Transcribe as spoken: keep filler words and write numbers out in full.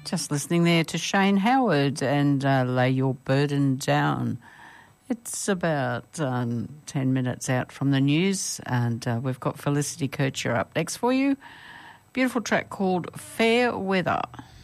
Just listening there to Shane Howard and uh, Lay Your Burden Down. It's about um, ten minutes out from the news, and uh, we've got Felicity Kircher up next for you. Beautiful track called Fair Weather.